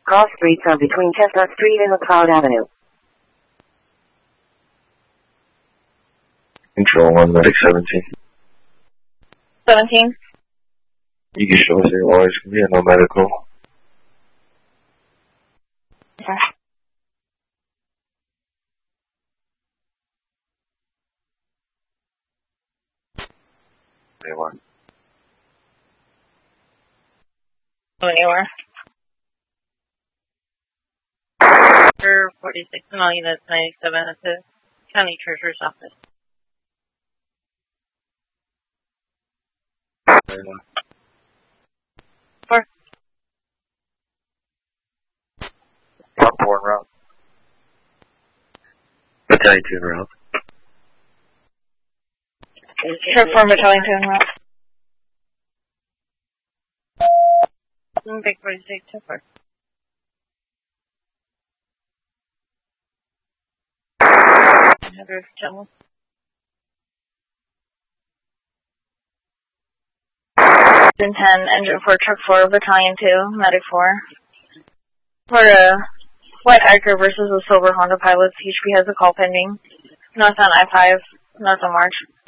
Cross streets are between Chestnut Street and McLeod Avenue. Control 1, medic 17. 17. You can show us your large, can be a no medical. Okay. Anywhere. Anywhere. 46 mile units 97 at the county treasurer's office. Four. Block 4 en route. Battalion 2 en route. Truck 4 battalion 2 en route. Big 46 so far. Channel. 10, engine 4, truck 4, battalion 2, medic 4. For a white Iker versus a silver Honda Pilot, HP has a call pending. North on I-5, north on March.